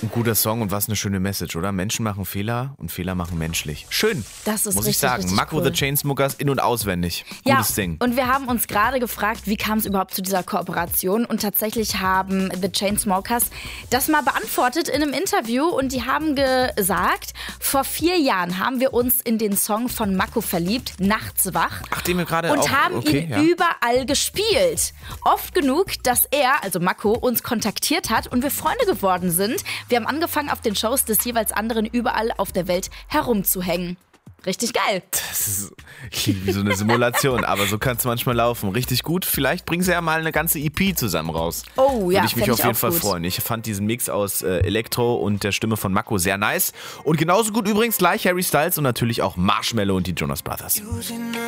Ein guter Song und was eine schöne Message, oder? Menschen machen Fehler und Fehler machen menschlich. Schön, Das ist muss richtig, ich sagen. richtig Mako cool. the Chainsmokers in- und auswendig. Ja, Gutes Ding. und wir haben uns gerade gefragt, wie kam es überhaupt zu dieser Kooperation? Und tatsächlich haben The Chainsmokers das mal beantwortet in einem Interview und die haben gesagt, vor 4 Jahren haben wir uns in den Song von Mako verliebt, Nachts wach. Ach, den wir gerade Und auch... haben okay, ihn ja. überall gespielt. Oft genug, dass er, also Mako, uns kontaktiert hat und wir Freunde geworden sind. Wir haben angefangen, auf den Shows des jeweils anderen überall auf der Welt herumzuhängen. Richtig geil. Das ist wie so eine Simulation, aber so kann es manchmal laufen. Richtig gut. Vielleicht bringen sie ja mal eine ganze EP zusammen raus. Oh ja, Würde ich mich fänd auf ich jeden auch Fall gut. freuen. Ich fand diesen Mix aus Elektro und der Stimme von Mako sehr nice. Und genauso gut übrigens gleich Harry Styles und natürlich auch Marshmello und die Jonas Brothers.